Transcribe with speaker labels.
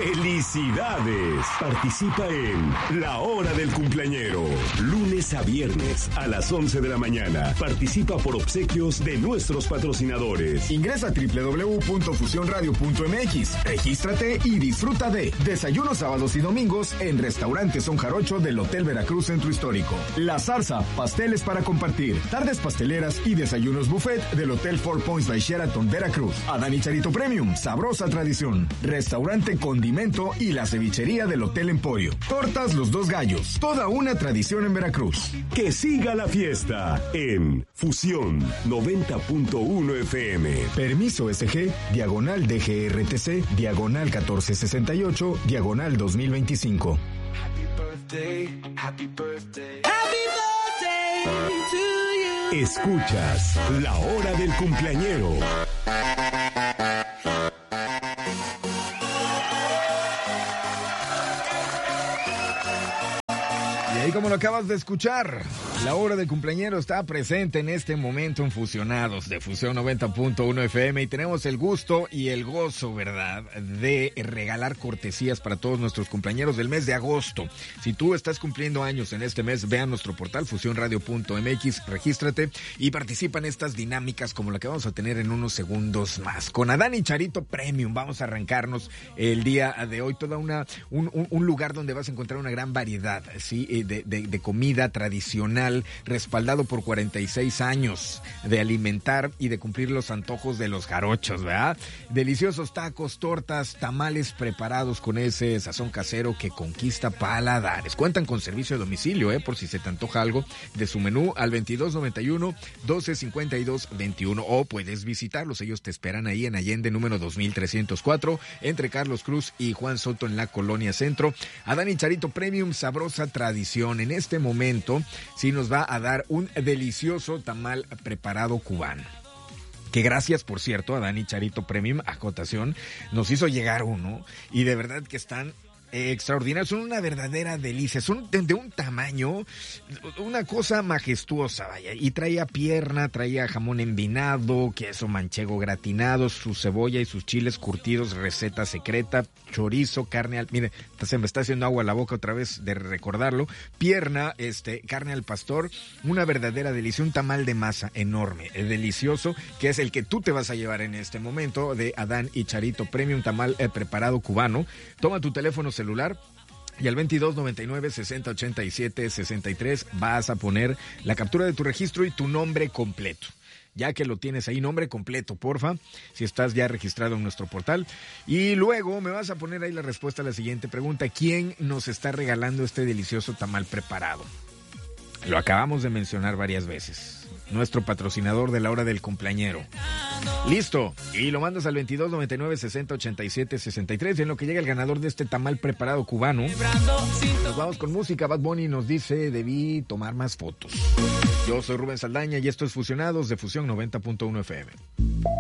Speaker 1: ¡Felicidades! Participa en La Hora del Cumpleañero. Lunes a viernes a las 11 de la mañana. Participa por obsequios de nuestros patrocinadores.
Speaker 2: Ingresa a www.fusionradio.mx. Regístrate y disfruta de desayunos sábados y domingos en Restaurante Son Jarocho del Hotel Veracruz Centro Histórico. La Zarza, pasteles para compartir. Tardes pasteleras y desayunos buffet del Hotel Four Points by Sheraton Veracruz. Adán y Charito Premium, sabrosa tradición. Restaurante Condimento y la cevichería del Hotel Emporio. Tortas Los Dos Gallos, toda una tradición en Veracruz.
Speaker 1: Que siga la fiesta en Fusión 90.1 FM.
Speaker 2: Permiso SG, diagonal DGRTC, diagonal 1468, diagonal 2025.
Speaker 3: Happy birthday, happy birthday.
Speaker 4: Happy birthday to you.
Speaker 1: Escuchas La Hora del Cumpleañero.
Speaker 5: Y ahí, como lo acabas de escuchar, La Hora del Cumpleañero está presente en este momento en Fusionados de Fusión 90.1 FM y tenemos el gusto y el gozo, ¿verdad?, de regalar cortesías para todos nuestros cumpleañeros del mes de agosto. Si tú estás cumpliendo años en este mes, ve a nuestro portal fusionradio.mx, regístrate y participa en estas dinámicas como la que vamos a tener en unos segundos más. Con Adán y Charito Premium vamos a arrancarnos el día de hoy toda un lugar donde vas a encontrar una gran variedad, ¿sí?, de comida tradicional, respaldado por 46 años de alimentar y de cumplir los antojos de los jarochos, ¿verdad? Deliciosos tacos, tortas, tamales preparados con ese sazón casero que conquista paladares. Cuentan con servicio de domicilio, por si se te antoja algo de su menú, al 2291-1252-21, o puedes visitarlos. Ellos te esperan ahí en Allende, número 2304, entre Carlos Cruz y Juan Soto en la Colonia Centro. Adán y Charito Premium, sabrosa tradición. En este momento sí nos va a dar un delicioso tamal preparado cubano. Que gracias, por cierto, a Dani Charito Premium, acotación, nos hizo llegar uno y de verdad que están extraordinarios, son una verdadera delicia, son de un tamaño, una cosa majestuosa, vaya, y traía pierna, traía jamón envinado, queso manchego gratinado, su cebolla y sus chiles curtidos, receta secreta, chorizo, carne al... Mire, se me está haciendo agua a la boca otra vez de recordarlo, pierna, carne al pastor, una verdadera delicia, un tamal de masa enorme, delicioso, que es el que tú te vas a llevar en este momento de Adán y Charito Premium, tamal preparado cubano. Toma tu teléfono celular y al 2299-6087-63 vas a poner la captura de tu registro y tu nombre completo. Ya que lo tienes ahí, nombre completo, porfa, si estás ya registrado en nuestro portal. Y luego me vas a poner ahí la respuesta a la siguiente pregunta. ¿Quién nos está regalando este delicioso tamal preparado? Lo acabamos de mencionar varias veces. Nuestro patrocinador de La Hora del Cumpleañero. Listo. Y lo mandas al 2299-6087-63. Y en lo que llega el ganador de este tamal preparado cubano, nos vamos con música. Bad Bunny nos dice: debí tomar más fotos. Yo soy Rubén Saldaña y esto es Fusionados de Fusión 90.1 FM.